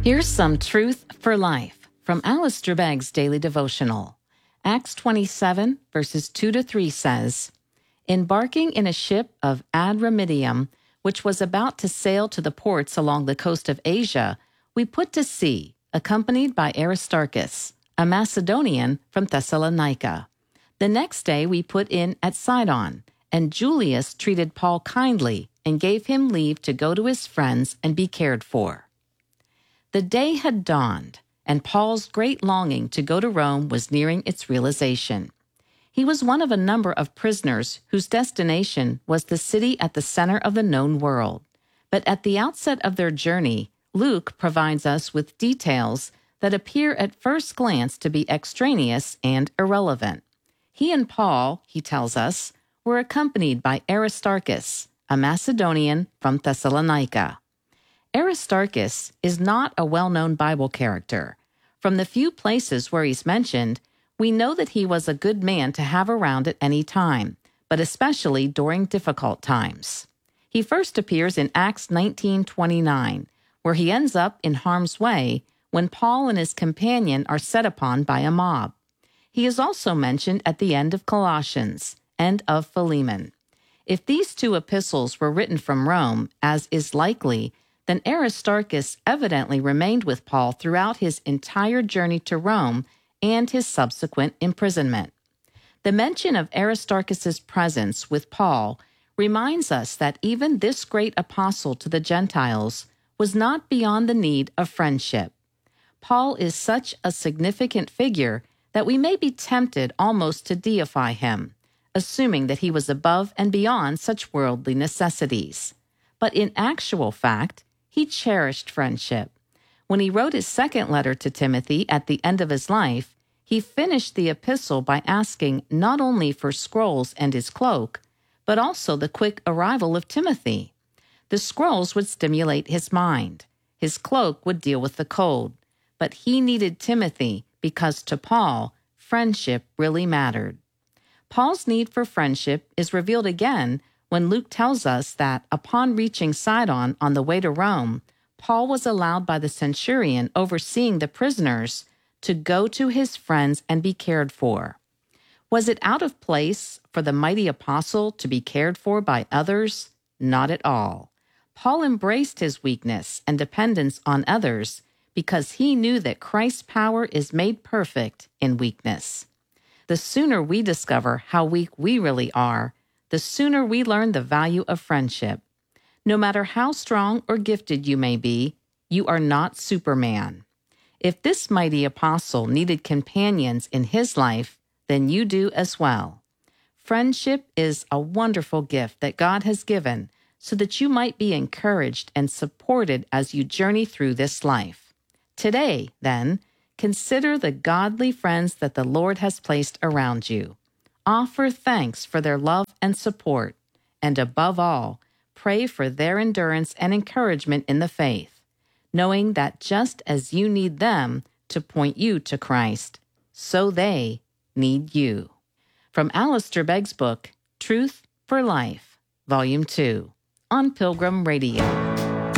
Here's some truth for life from Alistair Begg's Daily Devotional. Acts 27, verses 2-3 says, "Embarking in a ship of Adramyttium, which was about to sail to the ports along the coast of Asia, we put to sea, accompanied by Aristarchus, a Macedonian from Thessalonica. The next day we put in at Sidon, and Julius treated Paul kindly and gave him leave to go to his friends and be cared for." The day had dawned, and Paul's great longing to go to Rome was nearing its realization. He was one of a number of prisoners whose destination was the city at the center of the known world. But at the outset of their journey, Luke provides us with details that appear at first glance to be extraneous and irrelevant. He and Paul, he tells us, were accompanied by Aristarchus, a Macedonian from Thessalonica. Aristarchus is not a well-known Bible character. From the few places where he's mentioned, we know that he was a good man to have around at any time, but especially during difficult times. He first appears in Acts 19:29, where he ends up in harm's way when Paul and his companion are set upon by a mob. He is also mentioned at the end of Colossians and of Philemon. If these two epistles were written from Rome, as is likely, then Aristarchus evidently remained with Paul throughout his entire journey to Rome and his subsequent imprisonment. The mention of Aristarchus's presence with Paul reminds us that even this great apostle to the Gentiles was not beyond the need of friendship. Paul is such a significant figure that we may be tempted almost to deify him, assuming that he was above and beyond such worldly necessities. But in actual fact, he cherished friendship. When he wrote his second letter to Timothy at the end of his life, he finished the epistle by asking not only for scrolls and his cloak, but also the quick arrival of Timothy. The scrolls would stimulate his mind. His cloak would deal with the cold. But he needed Timothy because to Paul, friendship really mattered. Paul's need for friendship is revealed again when Luke tells us that upon reaching Sidon on the way to Rome, Paul was allowed by the centurion overseeing the prisoners to go to his friends and be cared for. Was it out of place for the mighty apostle to be cared for by others? Not at all. Paul embraced his weakness and dependence on others because he knew that Christ's power is made perfect in weakness. The sooner we discover how weak we really are, the sooner we learn the value of friendship. No matter how strong or gifted you may be, you are not Superman. If this mighty apostle needed companions in his life, then you do as well. Friendship is a wonderful gift that God has given so that you might be encouraged and supported as you journey through this life. Today, then, consider the godly friends that the Lord has placed around you. Offer thanks for their love and support, and above all, pray for their endurance and encouragement in the faith, knowing that just as you need them to point you to Christ, so they need you. From Alistair Begg's book, Truth for Life, Volume 2, on Pilgrim Radio.